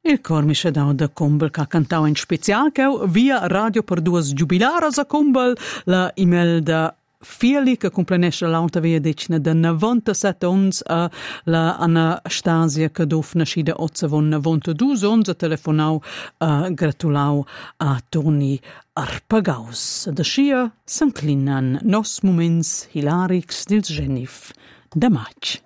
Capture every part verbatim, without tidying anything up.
Il cormische da da Combel che ha cantato in speciale che via radio per due giubilaras a Combel la email da Fieli che complenesce l'alta via decina da novantasette ons a la Anastasia che dof nascida otza von novantadue ons a telefonau a gratulau a Toni Arpagaus. Da scia s'inclinan nos moments hilarics dils genif da maig.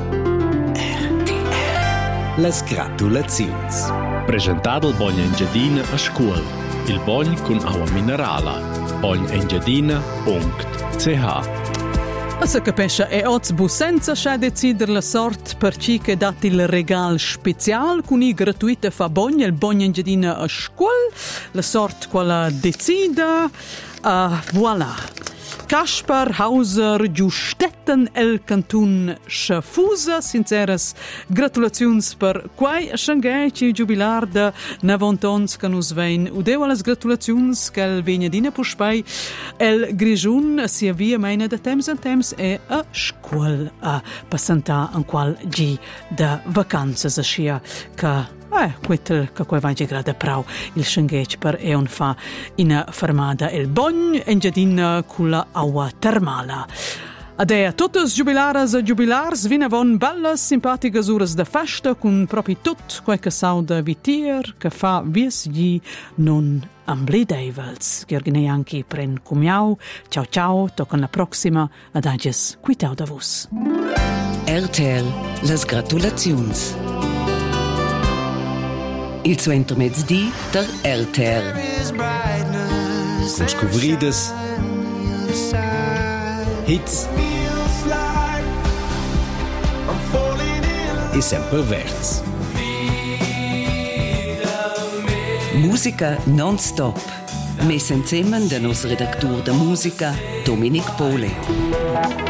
Las gratulazions. Presentato il Bogna Engiadina a scuola. Il Bogna con acqua minerale. bogna engiadina punto c h. Se capisce è oggi senza scia decidere la sorte per chi che dati il regal speciale con i gratuite fa Bogna, il Bogna Engiadina a scuola. La sorte quella decida. Uh, voilà. Kaspar Hauser Giustetten el Cantun Schafusa. Sinceras gratulazions per quai schangai jubilar de novantons che nus vein. Udeu alles gratulazions che el vegnadina puspai el Grigiun sia via meina de temps en temps e a scuol a passanta an qual gi de vacanzas a scia che Eh, quel che qua vai grada prau il schengeç per e on fa in fermada il Bogn engiadina culla aua termala. Adea totes jubilaras e jubilars vinavon bellas simpaticas uras de festa con propi tot quel che sau de vitier che fa vies gli non amblidevels. Gheorghine anche pren cumiau. Ciao ciao, tocca la prossima adagies quitau da vos. R T L, las gratulazions. Il suo intermezzi der R T L. Con scovrides, hits e sempre verts. Musica non-stop. Mess insieme der nos redaktur der musica Dominic Pole.